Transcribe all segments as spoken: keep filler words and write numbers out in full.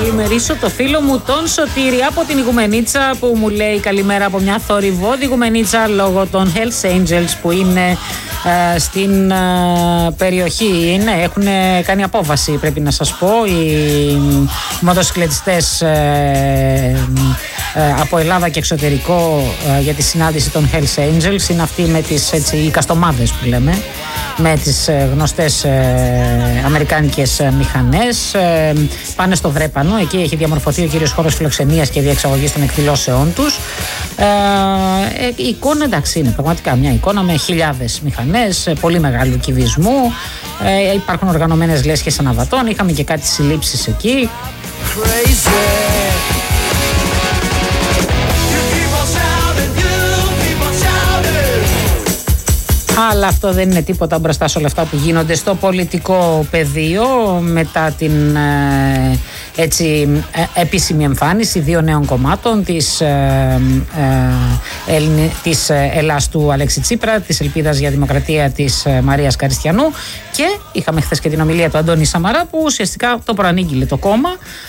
καλημερίσω το φίλο μου τον Σωτήρη από την Ιγουμενίτσα που μου λέει καλημέρα από μια θορυβόδη Ιγουμενίτσα λόγω των Hells Angels που είναι ε, στην ε, περιοχή. Ναι, έχουν κάνει απόβαση, πρέπει να σας πω, οι μοτοσυκλετιστές ε, ε, από Ελλάδα και εξωτερικό ε, για τη συνάντηση των Hells Angels. Είναι αυτοί με τις έτσι, οι καστομάδες που λέμε, με τις ε, γνωστές ε, αμερικάνικες ε, μηχανές. Ε, πάνε στο Βρέπανο, εκεί έχει διαμορφωθεί ο κύριος χώρος φιλοξενίας και διεξαγωγής των εκδηλώσεών τους. Ε, ε, η εικόνα, εντάξει, είναι πραγματικά μια εικόνα με χιλιάδες μηχανές, ε, πολύ μεγάλου κυβισμού. Ε, υπάρχουν οργανωμένες λέσχες αναβατών, είχαμε και κάτι συλλήψεις εκεί. Αλλά αυτό δεν είναι τίποτα μπροστά σε όλα αυτά που γίνονται στο πολιτικό πεδίο μετά την ε, έτσι, ε, επίσημη εμφάνιση δύο νέων κομμάτων της, ε, ε, Ελλην, της Ελλάς του Αλέξη Τσίπρα, της Ελπίδας για Δημοκρατία της ε, Μαρίας Καριστιανού, και είχαμε χθες και την ομιλία του Αντώνη Σαμαρά που ουσιαστικά το προανήγγειλε το κόμμα,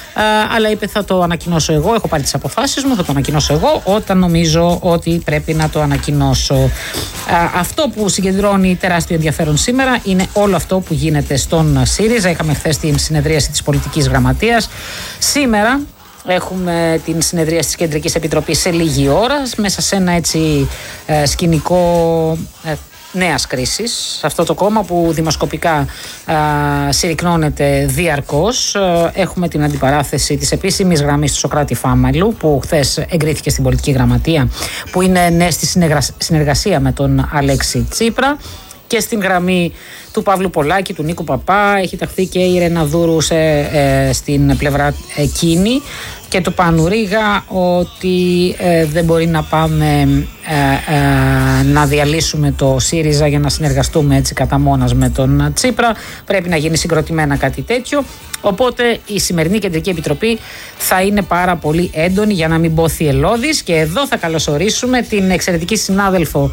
ε, αλλά είπε θα το ανακοινώσω εγώ, έχω πάρει τις αποφάσεις μου, θα το ανακοινώσω εγώ όταν νομίζω ότι πρέπει να το ανακοινώσω. Ε, αυτό που συγκεντρώνει τεράστιο ενδιαφέρον σήμερα είναι όλο αυτό που γίνεται στον ΣΥΡΙΖΑ. Είχαμε χθες την συνεδρίαση της πολιτικής γραμματείας. Σήμερα έχουμε την συνεδρίαση της Κεντρικής Επιτροπής σε λίγη ώρα, μέσα σε ένα έτσι ε, σκηνικό ε, νέας κρίσης σε αυτό το κόμμα που δημοσκοπικά α, συρρυκνώνεται διαρκώς. Έχουμε την αντιπαράθεση της επίσημης γραμμής του Σωκράτη Φάμαλου που χθες εγκρίθηκε στην πολιτική γραμματεία, που είναι ναι στη συνεργασία με τον Αλέξη Τσίπρα, και στην γραμμή του Παύλου Πολάκη, του Νίκου Παπά έχει ταχθεί και η Ρένα Δούρου σε, ε, στην πλευρά εκείνη, και του Πάνου Ρίγα ότι ε, δεν μπορεί να πάμε ε, ε, να διαλύσουμε το ΣΥΡΙΖΑ για να συνεργαστούμε έτσι κατά μόνας με τον Τσίπρα. Πρέπει να γίνει συγκροτημένα κάτι τέτοιο. Οπότε η σημερινή Κεντρική Επιτροπή θα είναι πάρα πολύ έντονη, για να μην πω θυελλώδης, και εδώ θα καλωσορίσουμε την εξαιρετική συνάδελφο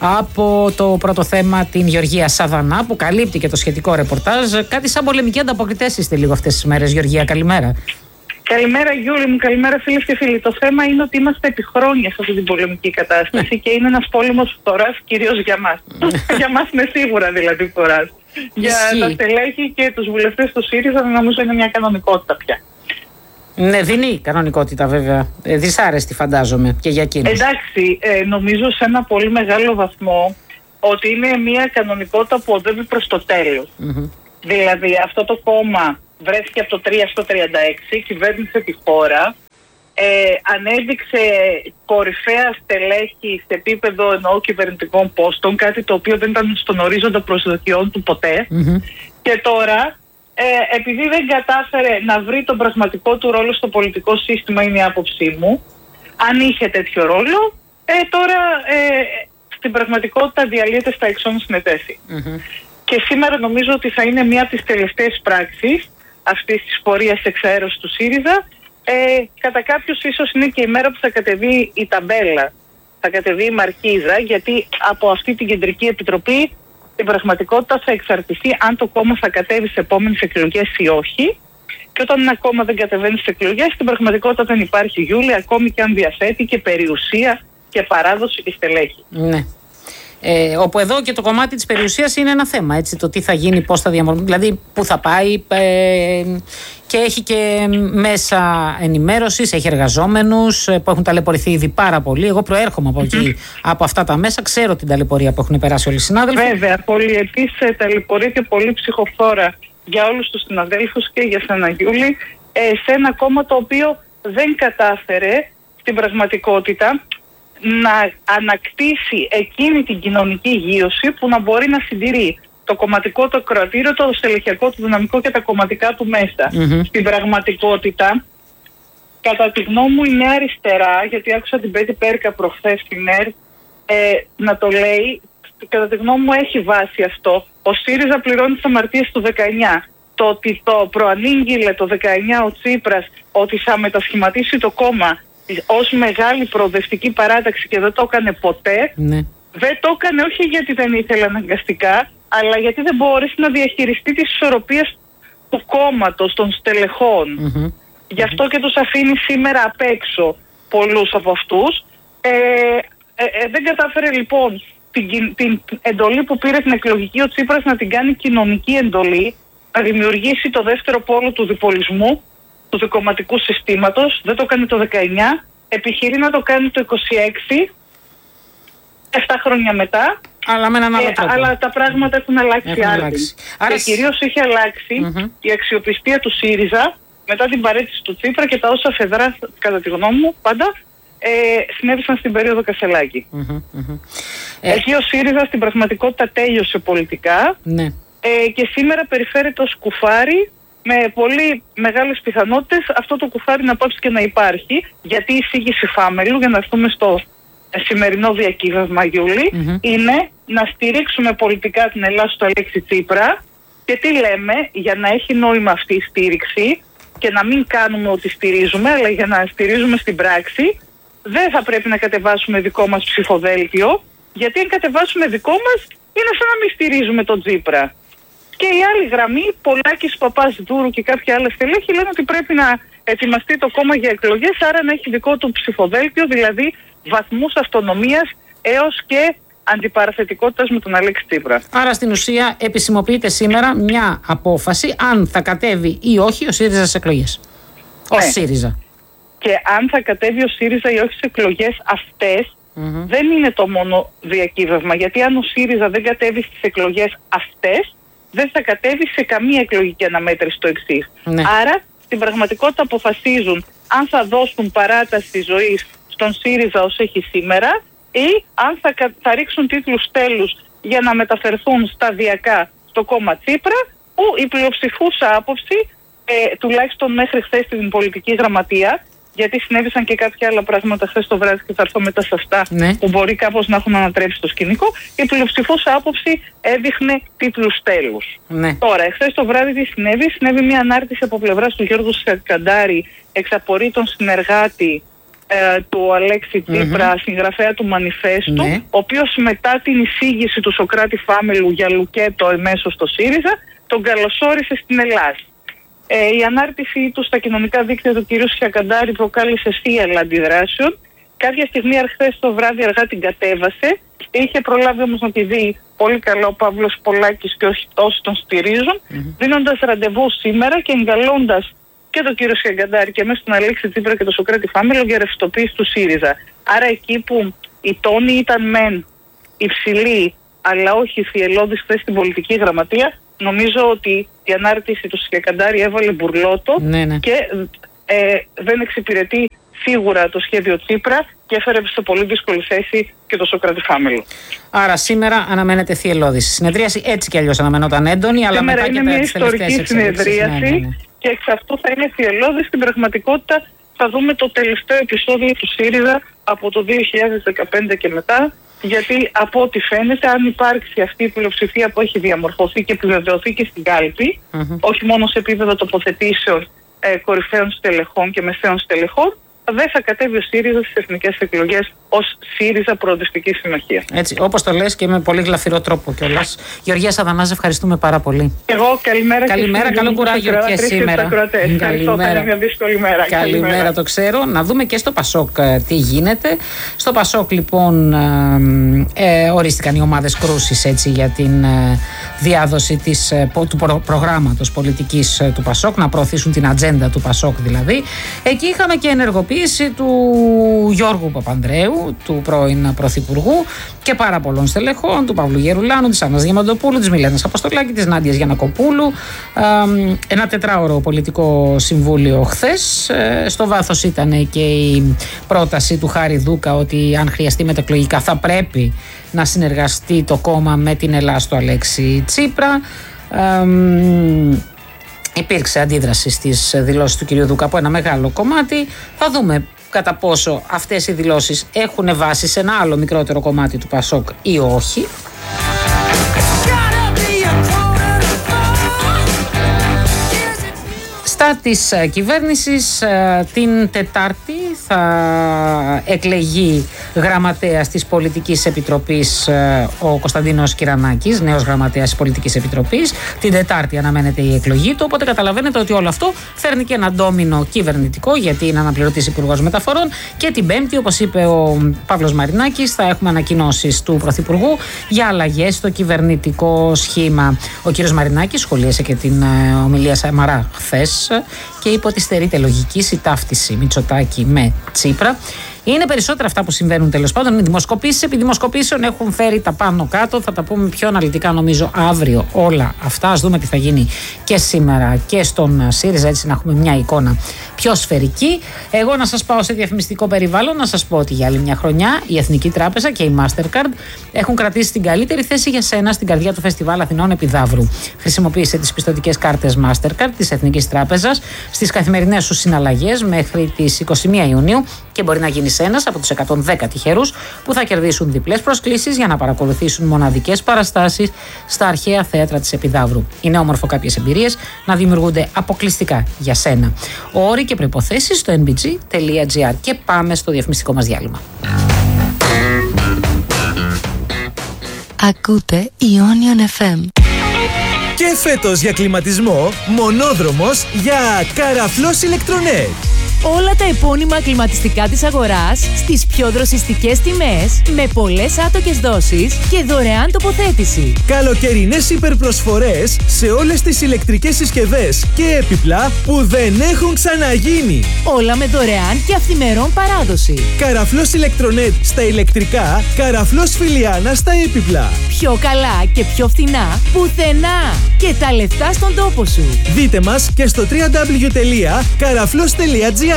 από το πρώτο θέμα, την Γεωργία Σαββανά, που καλύπτει και το σχετικό ρεπορτάζ. Κάτι σαν πολεμικοί ανταποκριτές είστε λίγο αυτές τις μέρες, Γεωργία, καλημέρα. Καλημέρα Γιούλη μου, καλημέρα φίλες και φίλοι. Το θέμα είναι ότι είμαστε επί χρόνια σε αυτή την πολεμική κατάσταση και είναι ένας πόλεμος φθοράς κυρίως για μας. Για μας είναι σίγουρα δηλαδή φθοράς. Για τα στελέχη και τους βουλευτές του ΣΥΡΙΖΑ νομίζω είναι μια κανονικότητα πια. Ναι, δεινή κανονικότητα βέβαια. Ε, δυσάρεστη φαντάζομαι και για εκείνους. Εντάξει, ε, νομίζω σε ένα πολύ μεγάλο βαθμό ότι είναι μια κανονικότητα που οδεύει προς το τέλος. Mm-hmm. Δηλαδή αυτό το κόμμα βρέθηκε από το τρία στο τριάντα έξι, κυβέρνησε τη χώρα, ε, ανέδειξε κορυφαία στελέχη σε επίπεδο εννοώ κυβερνητικών πόστων, κάτι το οποίο δεν ήταν στον ορίζοντα προσδοκιών του ποτέ. Mm-hmm. Και τώρα, ε, επειδή δεν κατάφερε να βρει τον πραγματικό του ρόλο στο πολιτικό σύστημα, είναι η άποψή μου, αν είχε τέτοιο ρόλο, ε, τώρα ε, στην πραγματικότητα διαλύεται στα εξών συνετέθη. Mm-hmm. Και σήμερα νομίζω ότι θα είναι μία από τις τελευταίες πράξεις αυτής της πορείας εξαέρωσης του ΣΥΡΙΖΑ. Ε, κατά κάποιους ίσως είναι και η μέρα που θα κατεβεί η ταμπέλα, θα κατεβεί η μαρκίζα, γιατί από αυτή την Κεντρική Επιτροπή την πραγματικότητα θα εξαρτηθεί αν το κόμμα θα κατέβει σε επόμενες εκλογές ή όχι. Και όταν ένα κόμμα δεν κατεβαίνει στις εκλογές, στην πραγματικότητα δεν υπάρχει, Γιούλη, ακόμη και αν διαθέτει και περιουσία και παράδοση και στελέχη. Ναι. Ε, όπου εδώ και το κομμάτι της περιουσίας είναι ένα θέμα, έτσι, το τι θα γίνει, πώς θα διαμορφωθεί, δηλαδή πού θα πάει, ε, και έχει και μέσα ενημέρωσης, έχει εργαζόμενους που έχουν ταλαιπωρηθεί ήδη πάρα πολύ. Εγώ προέρχομαι από εκεί, από αυτά τα μέσα, ξέρω την ταλαιπωρία που έχουν περάσει όλοι οι συνάδελφοι. Βέβαια, πολυετής ταλαιπωρία και πολύ ψυχοφθόρα για όλους τους συναδέλφους και για σένα, Γιούλη, ε, σε ένα κόμμα το οποίο δεν κατάφερε στην πραγματικότητα να ανακτήσει εκείνη την κοινωνική υγείωση που να μπορεί να συντηρεί το κομματικό, το κρατήριο, το στελεχειακό, το δυναμικό και τα κομματικά του μέσα. Mm-hmm. Στην πραγματικότητα, κατά τη γνώμη μου, η Νέα Αριστερά, γιατί άκουσα την Πέτη Πέρκα προχθές στην ΕΡΤ ε, να το λέει, κατά τη γνώμη μου έχει βάση αυτό. Ο ΣΥΡΙΖΑ πληρώνει τις αμαρτίες του δεκαεννιά. Το ότι το προανήγγειλε το δεκαεννιά ο Τσίπρας ότι θα μετασχηματίσει το κόμμα ως μεγάλη προοδευτική παράταξη και δεν το έκανε ποτέ, ναι. Δεν το έκανε όχι γιατί δεν ήθελε αναγκαστικά, αλλά γιατί δεν μπόρεσε να διαχειριστεί τις ισορροπίες του κόμματος, των στελεχών. Mm-hmm. Γι' αυτό και τους αφήνει σήμερα απ' έξω πολλούς από αυτούς. Ε, ε, ε, δεν κατάφερε λοιπόν την, την εντολή που πήρε την εκλογική ο Τσίπρας να την κάνει κοινωνική εντολή, να δημιουργήσει το δεύτερο πόλο του διπολισμού, του δικομματικού συστήματος. Δεν το κάνει το δεκαεννιά, επιχειρεί να το κάνει το είκοσι έξι, εφτά χρόνια μετά. Αλλά με έναν άλλο ε, τρόπο. Αλλά τα πράγματα έχουν αλλάξει άρδιν. Άρα... Και κυρίως έχει αλλάξει mm-hmm. η αξιοπιστία του ΣΥΡΙΖΑ μετά την παρέτηση του Τσίπρα και τα όσα φεδρά, κατά τη γνώμη μου, πάντα ε, συνέβησαν στην περίοδο Κασελάκη. Mm-hmm, mm-hmm. Εκεί ο ΣΥΡΙΖΑ στην πραγματικότητα τέλειωσε πολιτικά ναι. ε, και σήμερα περιφέρεται ως κουφάρι, με πολύ μεγάλες πιθανότητες αυτό το κουφάρι να πάψει και να υπάρχει, γιατί η εισήγηση Φάμελου, για να έρθουμε στο σημερινό διακύβευμα, Γιούλη, mm-hmm. είναι να στηρίξουμε πολιτικά την Ελλάδα στο Αλέξη Τσίπρα. Και τι λέμε, για να έχει νόημα αυτή η στήριξη και να μην κάνουμε ότι στηρίζουμε, αλλά για να στηρίζουμε στην πράξη, δεν θα πρέπει να κατεβάσουμε δικό μας ψηφοδέλτιο, γιατί αν κατεβάσουμε δικό μας, είναι σαν να μην στηρίζουμε τον Τσίπρα. Και η άλλη γραμμή, Πολάκης, Παπάς, Δούρου και κάποια άλλα στελέχη λένε ότι πρέπει να ετοιμαστεί το κόμμα για εκλογές, άρα να έχει δικό του ψηφοδέλτιο, δηλαδή βαθμούς αυτονομίας έως και αντιπαραθετικότητας με τον Αλέξη Τσίπρα. Άρα στην ουσία επισημοποιείται σήμερα μια απόφαση αν θα κατέβει ή όχι ο ΣΥΡΙΖΑ στις εκλογές. Ναι. Ως ΣΥΡΙΖΑ. Και αν θα κατέβει ο ΣΥΡΙΖΑ ή όχι στις εκλογές αυτές, mm-hmm. δεν είναι το μόνο διακύβευμα. Γιατί αν ο ΣΥΡΙΖΑ δεν κατέβει στις εκλογές αυτές, δεν θα κατέβει σε καμία εκλογική αναμέτρηση το εξής. Ναι. Άρα στην πραγματικότητα αποφασίζουν αν θα δώσουν παράταση ζωής στον ΣΥΡΙΖΑ ως έχει σήμερα, ή αν θα, θα ρίξουν τίτλους τέλους για να μεταφερθούν σταδιακά στο κόμμα Τσίπρα, που η πλειοψηφούσα άποψη, ε, τουλάχιστον μέχρι χθες στην πολιτική γραμματεία, γιατί συνέβησαν και κάποια άλλα πράγματα χθες το βράδυ και θα έρθω μετά σε αυτά, ναι. που μπορεί κάπως να έχουν ανατρέψει το σκηνικό, η πλειοψηφούσα άποψη έδειχνε τίτλους τέλους. Ναι. Τώρα, χθες το βράδυ τι συνέβη? Συνέβη μια ανάρτηση από πλευράς του Γιώργου Σακαντάρη, εξαπορρίτων συνεργάτη του Αλέξη Τσίπρα, mm-hmm. συγγραφέα του Μανιφέστου, ναι. ο οποίος μετά την εισήγηση του Σωκράτη Φάμελου για λουκέτο εμέσως στο ΣΥΡΙΖΑ, τον καλωσόρισε στην Ελλάδα. Ε, η ανάρτησή του στα κοινωνικά δίκτυα του κ. Σιακαντάρη προκάλεσε θύελλα αντιδράσεων. Κάποια στιγμή χθες το βράδυ αργά την κατέβασε. Είχε προλάβει όμως να τη δει πολύ καλά ο Παύλος Πολάκης και όσοι τον στηρίζουν, mm-hmm. δίνοντας ραντεβού σήμερα και εγκαλώντας και τον κύριο Σιακαντάρη και μέσα στον Αλέξη Τσίπρα και τον Σωκράτη Φάμελο για ρευστοποίηση του ΣΥΡΙΖΑ. Άρα εκεί που οι τόνοι ήταν μεν υψηλοί, αλλά όχι θυελλώδεις χθες στην πολιτική γραμματεία, νομίζω ότι η ανάρτηση του Σιακαντάρη έβαλε μπουρλότο, ναι, ναι. και ε, δεν εξυπηρετεί σίγουρα το σχέδιο Τσίπρα και έφερε σε πολύ δύσκολη θέση και το Σωκράτη Φάμελο. Άρα σήμερα αναμένεται θυελλώδης συνεδρίαση, έτσι κι αλλιώς αναμένονταν έντονη, αλλά σήμερα μετά είναι και μια τα ιστορική συνεδρίαση, ναι, ναι, ναι. και εξ αυτού θα είναι θυελλώδης. Στην πραγματικότητα θα δούμε το τελευταίο επεισόδιο του ΣΥΡΙΖΑ από το δύο χιλιάδες δεκαπέντε και μετά, γιατί από ό,τι φαίνεται, αν υπάρξει αυτή η πλειοψηφία που έχει διαμορφωθεί και επιβεβαιωθεί και στην κάλπη, mm-hmm. όχι μόνο σε επίπεδο τοποθετήσεων ε, κορυφαίων στελεχών και μεσαίων στελεχών, δεν θα κατέβει ο ΣΥΡΙΖΑ στις εθνικές εκλογές ως ΣΥΡΙΖΑ Προοδευτική Συμμαχία. Έτσι, όπως το λες και με πολύ γλαφυρό τρόπο κιόλας. Γεωργία Σαδανάζη, ευχαριστούμε πάρα πολύ. Εγώ, καλημέρα. Καλημέρα, και καλό κουράγιο και σήμερα. Καλημέρα. Μια δύσκολη μέρα. Καλημέρα, καλημέρα, το ξέρω. Να δούμε και στο Πασόκ τι γίνεται. Στο Πασόκ, λοιπόν, ε, ορίστηκαν οι ομάδες κρούσης, έτσι, για την ε, διάδοση της, του προ, προγράμματος πολιτικής ε, του Πασόκ, να προωθήσουν την ατζέντα του Πασόκ δηλαδή. Εκεί είχαμε και ενεργοποίηση του Γιώργου Παπανδρέου, του πρώην Πρωθυπουργού, και πάρα πολλών στελεχών, του Παύλου Γερουλάνου, της Άννας Διαμαντοπούλου, της Μιλένας Αποστολάκη, της Νάντιας Γιαννακοπούλου. Ένα τετράωρο πολιτικό συμβούλιο χθες. Στο βάθος ήταν και η πρόταση του Χάρη Δούκα ότι αν χρειαστεί μεταεκλογικά θα πρέπει να συνεργαστεί το κόμμα με την Ελλάδα στο Αλέξη Τσίπρα. Υπήρξε αντίδραση στις δηλώσεις του κ. Δούκα από ένα μεγάλο κομμάτι. Θα δούμε κατά πόσο αυτές οι δηλώσεις έχουν βάση σε ένα άλλο μικρότερο κομμάτι του Πασόκ ή όχι. Στα της κυβέρνησης την Τετάρτη θα εκλεγεί γραμματέας της Πολιτικής Επιτροπής ο Κωνσταντίνος Κυρανάκης, νέος γραμματέας της Πολιτικής Επιτροπής. Την Τετάρτη αναμένεται η εκλογή του, οπότε καταλαβαίνετε ότι όλο αυτό φέρνει και ένα ντόμινο κυβερνητικό, γιατί είναι αναπληρωτής υπουργός μεταφορών. Και την Πέμπτη, όπως είπε ο Παύλος Μαρινάκης, θα έχουμε ανακοινώσεις του Πρωθυπουργού για αλλαγές στο κυβερνητικό σχήμα. Ο κύριος Μαρινάκης σχολίασε και την ομιλία Σαμαρά χθες και είπε ότι στερείται λογικής η ταύτιση Μητσοτάκη με Τσίπρα. Είναι περισσότερα αυτά που συμβαίνουν τέλος πάντων. Οι δημοσκοπήσεις επί δημοσκοπήσεων έχουν φέρει τα πάνω κάτω. Θα τα πούμε πιο αναλυτικά νομίζω αύριο όλα αυτά. Ας δούμε τι θα γίνει και σήμερα και στον ΣΥΡΙΖΑ, έτσι να έχουμε μια εικόνα πιο σφαιρική. Εγώ να σας πάω σε διαφημιστικό περιβάλλον, να σας πω ότι για άλλη μια χρονιά η Εθνική Τράπεζα και η Mastercard έχουν κρατήσει την καλύτερη θέση για σένα στην καρδιά του Φεστιβάλ Αθηνών Επιδαύρου. Χρησιμοποίησε τις πιστωτικές κάρτες Mastercard της Εθνικής Τράπεζας στις καθημερινές σου συναλλαγές μέχρι τις είκοσι μία Ιουνίου και μπορεί να γίνει ένας από τους εκατόν δέκα τυχερούς που θα κερδίσουν διπλές προσκλήσεις για να παρακολουθήσουν μοναδικές παραστάσεις στα αρχαία θέατρα της Επιδαύρου. Είναι όμορφο κάποιες εμπειρίες να δημιουργούνται αποκλειστικά για σένα. Όροι και προϋποθέσεις στο εν μπι τζι τελεία τζι άρ. Και πάμε στο διαφημιστικό μας διάλειμμα. Ακούτε Ionion εφ εμ. Και φέτος για κλιματισμό, μονόδρομος για Καραφλός Ηλεκτρονέτ. Όλα τα επώνυμα κλιματιστικά της αγοράς στις πιο δροσιστικές τιμές, με πολλές άτοκες δόσεις και δωρεάν τοποθέτηση. Καλοκαιρινές υπερπροσφορές σε όλες τις ηλεκτρικές συσκευές και έπιπλα που δεν έχουν ξαναγίνει. Όλα με δωρεάν και αυθημερών παράδοση. Καραφλός Ηλεκτρονέτ στα ηλεκτρικά, Καραφλός Φιλιάνα στα έπιπλα. Πιο καλά και πιο φθηνά πουθενά. Και τα λεφτά στον τόπο σου. Δείτε μας και στο double-u double-u double-u τελεία καραφλός τελεία τζι άρ.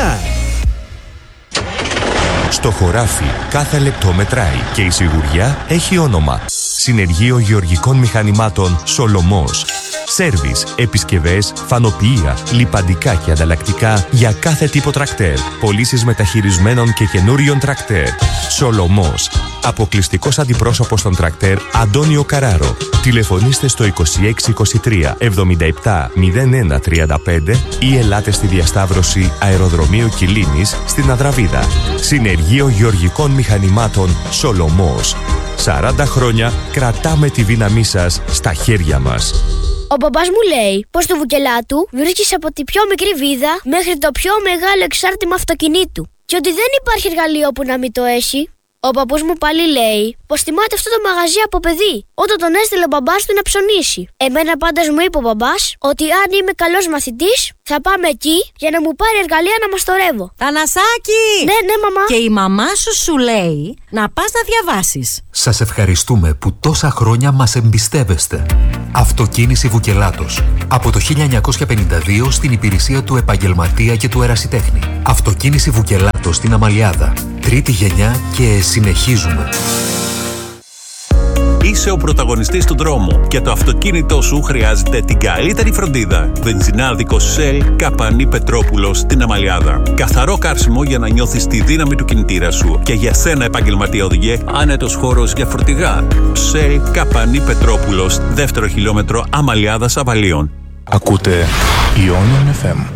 Στο χωράφι κάθε λεπτό μετράει και η σιγουριά έχει όνομα. Συνεργείο Γεωργικών Μηχανημάτων Σολομός. Σέρβις, επισκευές, φανοποιεία, λιπαντικά και ανταλλακτικά για κάθε τύπο τρακτέρ. Πωλήσεις μεταχειρισμένων και καινούριων τρακτέρ. Σολομός. Αποκλειστικός αντιπρόσωπος των τρακτέρ Αντώνιο Καράρο. Τηλεφωνήστε στο είκοσι έξι είκοσι τρία εβδομήντα επτά μηδέν ένα τριάντα πέντε ή ελάτε στη διασταύρωση Αεροδρομίου Κιλίνης στην Αδραβίδα. Συνεργείο Γεωργικών Μηχανημάτων Σολομός. σαράντα χρόνια κρατάμε τη δύναμή σας στα χέρια μας. Ο μπαμπάς μου λέει πως το βουκελάτου βρίσκεις από τη πιο μικρή βίδα μέχρι το πιο μεγάλο εξάρτημα αυτοκινήτου και ότι δεν υπάρχει εργαλείο που να μην το έχει. Ο παππούς μου πάλι λέει πως θυμάται αυτό το μαγαζί από παιδί, όταν τον έστειλε ο μπαμπάς του να ψωνίσει. Εμένα πάντως μου είπε ο μπαμπάς ότι αν είμαι καλός μαθητής θα πάμε εκεί για να μου πάρει εργαλεία να μαστορεύω. Θανασάκη! Ναι, ναι, μαμά. Και η μαμά σου σου λέει να πας να διαβάσεις. Σας ευχαριστούμε που τόσα χρόνια μας εμπιστεύεστε. Αυτοκίνηση Βουκελάτος. Από το χίλια εννιακόσια πενήντα δύο στην υπηρεσία του επαγγελματία και του ερασιτέχνη. Αυτοκίνηση Βουκελάτος στην Αμαλιάδα. Τρίτη γενιά και συνεχίζουμε. Είσαι ο πρωταγωνιστής του δρόμου και το αυτοκίνητό σου χρειάζεται την καλύτερη φροντίδα. Βενζινάδικο Shell Καπανή Πετρόπουλος στην Αμαλιάδα. Καθαρό καύσιμο για να νιώθεις τη δύναμη του κινητήρα σου. Και για σένα, επαγγελματία οδηγέ, άνετος χώρος για φορτηγά. Shell Καπανή Πετρόπουλος, δεύτερο χιλιόμετρο Αμαλιάδας Αβαλίων. Ακούτε Ionion εφ εμ.